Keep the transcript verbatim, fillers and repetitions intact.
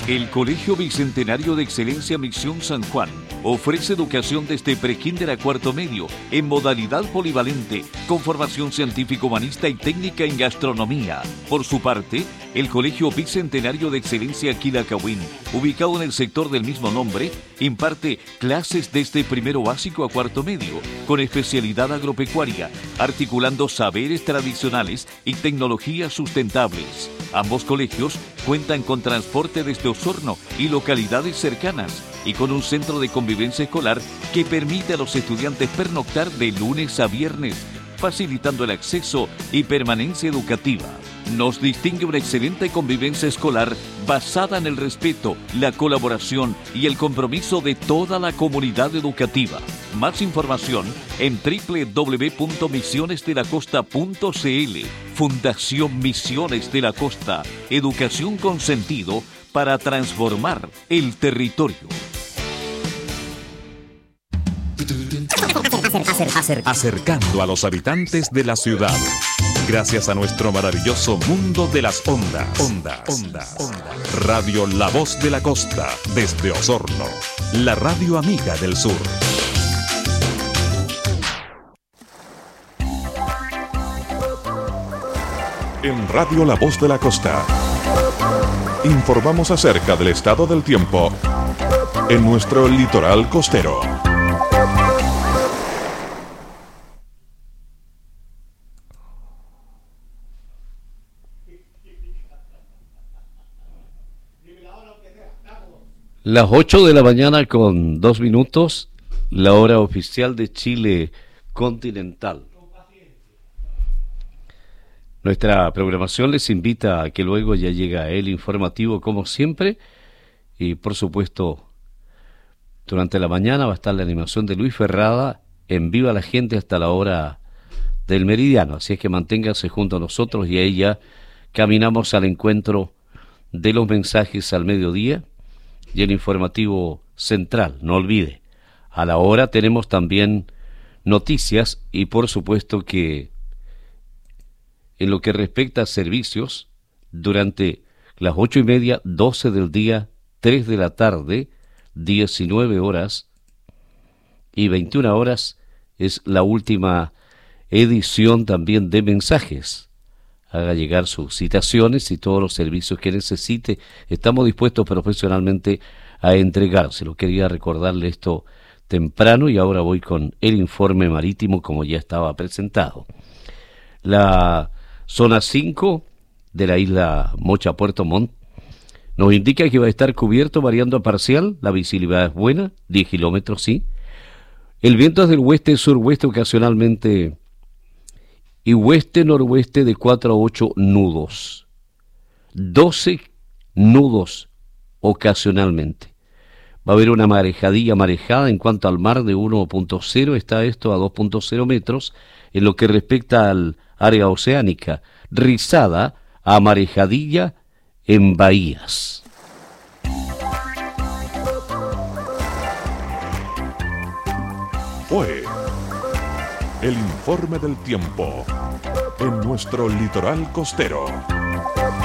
El Colegio Bicentenario de Excelencia Misión San Juan ofrece educación desde prekinder a cuarto medio en modalidad polivalente con formación científico-humanista y técnica en gastronomía. Por su parte, el Colegio Bicentenario de Excelencia Quilacawin, ubicado en el sector del mismo nombre, imparte clases desde primero básico a cuarto medio con especialidad agropecuaria, articulando saberes tradicionales y tecnologías sustentables. Ambos colegios cuentan con transporte desde Osorno y localidades cercanas y con un centro de convivencia escolar que permite a los estudiantes pernoctar de lunes a viernes, facilitando el acceso y permanencia educativa. Nos distingue una excelente convivencia escolar basada en el respeto, la colaboración y el compromiso de toda la comunidad educativa. Más información en doble u doble u doble u punto misiones de la costa punto c l. Fundación Misiones de la Costa. Educación con sentido para transformar el territorio. Acer, acer, acercando a los habitantes de la ciudad. Gracias a nuestro maravilloso mundo de las ondas. Ondas, ondas, ondas. Radio La Voz de la Costa, desde Osorno. La radio amiga del sur. En Radio La Voz de la Costa informamos acerca del estado del tiempo en nuestro litoral costero. Las ocho de la mañana con dos minutos, la hora oficial de Chile continental. Nuestra programación les invita a que luego ya llega el informativo como siempre y por supuesto durante la mañana va a estar la animación de Luis Ferrada en Viva la Gente hasta la hora del meridiano, así es que manténganse junto a nosotros y ahí ya caminamos al encuentro de los mensajes al mediodía y el informativo central. No olvide, a la hora tenemos también noticias y por supuesto que en lo que respecta a servicios, durante las ocho y media, doce del día, tres de la tarde, diecinueve horas y veintiuna horas es la última edición también de mensajes. Haga llegar sus citaciones y todos los servicios que necesite. Estamos dispuestos profesionalmente a entregárselo. Quería recordarle esto temprano y ahora voy con el informe marítimo como ya estaba presentado. La zona cinco de la isla Mocha Puerto Montt nos indica que va a estar cubierto variando a parcial. La visibilidad es buena, diez kilómetros, sí. El viento es del oeste-suroeste ocasionalmente y oeste-noroeste de cuatro a ocho nudos. doce nudos ocasionalmente. Va a haber una marejadilla marejada en cuanto al mar de uno punto cero, está esto a dos punto cero metros. En lo que respecta al área oceánica, rizada a marejadilla en bahías. Fue el informe del tiempo en nuestro litoral costero.